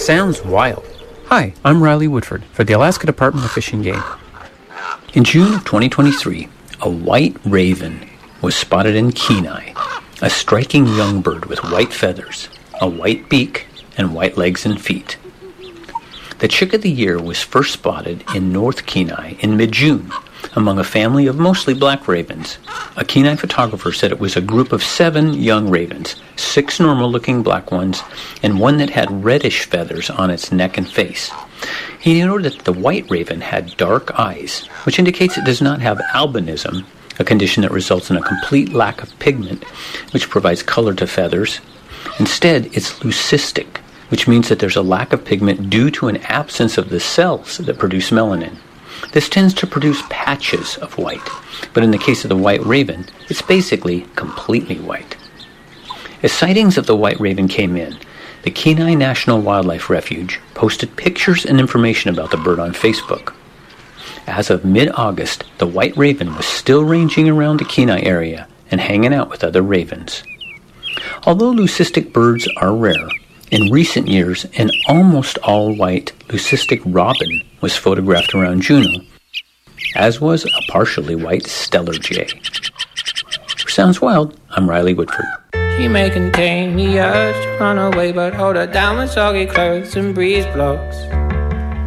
sounds wild. Hi, I'm Riley Woodford for the Alaska Department of Fish and Game. In June of 2023, a white raven was spotted in Kenai, a striking young bird with white feathers, a white beak, and white legs and feet. The chick of the year was first spotted in North Kenai in mid-June among a family of mostly black ravens. A Kenai photographer said it was a group of 7 young ravens, 6 normal-looking black ones, and one that had reddish feathers on its neck and face. He noted that the white raven had dark eyes, which indicates it does not have albinism, a condition that results in a complete lack of pigment, which provides color to feathers. Instead, it's leucistic, which means that there's a lack of pigment due to an absence of the cells that produce melanin. This tends to produce patches of white, but in the case of the white raven, it's basically completely white. As sightings of the white raven came in, the Kenai National Wildlife Refuge posted pictures and information about the bird on Facebook. As of mid-August, the white raven was still ranging around the Kenai area and hanging out with other ravens. Although leucistic birds are rare, in recent years, an almost all-white leucistic robin was photographed around Juneau, as was a partially white stellar jay. For Sounds Wild, I'm Riley Woodford. She may contain the urge to run away, but hold her down with soggy clothes and breeze blocks.